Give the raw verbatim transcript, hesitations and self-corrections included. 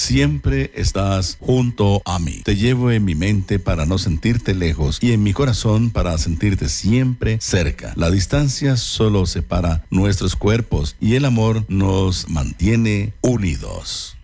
siempre estás junto a mí. Te llevo en mi mente para no sentirte lejos y en mi corazón para sentirte siempre cerca. La distancia solo separa nuestros cuerpos y el amor nos mantiene unidos.